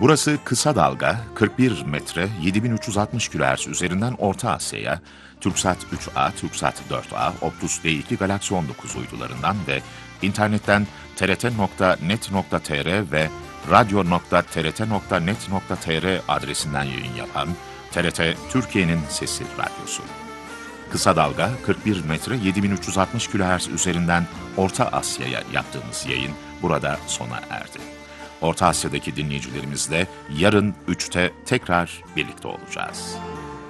Burası kısa dalga 41 metre 7360 kHz üzerinden Orta Asya'ya, Türksat 3A, Türksat 4A, Optus D2 Galaxy 19 uydularından ve internetten trt.net.tr ve radyo.trt.net.tr adresinden yayın yapan TRT Türkiye'nin Sesi Radyosu. Kısa dalga 41 metre 7360 kHz üzerinden Orta Asya'ya yaptığımız yayın burada sona erdi. Orta Asya'daki dinleyicilerimizle yarın 3'te tekrar birlikte olacağız.